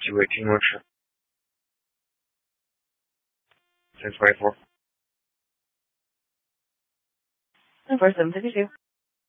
几位听众是624. And for 752.